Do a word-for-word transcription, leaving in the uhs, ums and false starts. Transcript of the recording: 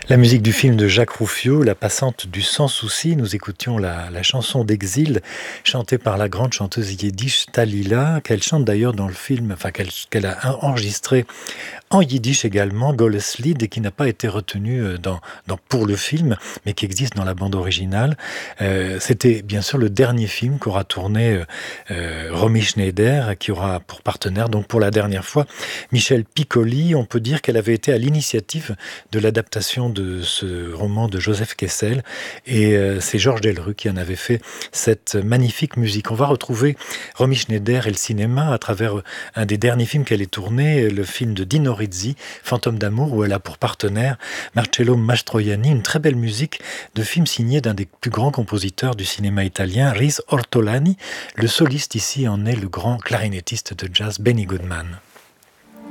La musique du film de Jacques Rouffio, La Passante du Sans Souci. Nous écoutions la, la chanson d'exil chantée par la grande chanteuse yiddish Talila, qu'elle chante d'ailleurs dans le film, enfin qu'elle qu'elle a enregistré en yiddish également, Goles Lied, et qui n'a pas été retenu dans, dans, pour le film, mais qui existe dans la bande originale. Euh, C'était bien sûr le dernier film qu'aura tourné euh, Romy Schneider, qui aura pour partenaire, donc pour la dernière fois, Michel Piccoli. On peut dire qu'elle avait été à l'initiative de l'adaptation de ce roman de Joseph Kessel, et euh, c'est Georges Delerue qui en avait fait cette magnifique musique. On va retrouver Romy Schneider et le cinéma à travers un des derniers films qu'elle ait tourné, le film de Dino Risi, Fantôme d'amour, où elle a pour partenaire Marcello Mastroianni, une très belle musique de film signé d'un des plus grands compositeurs du cinéma italien, Riz Ortolani. Le soliste ici en est le grand clarinettiste de jazz Benny Goodman.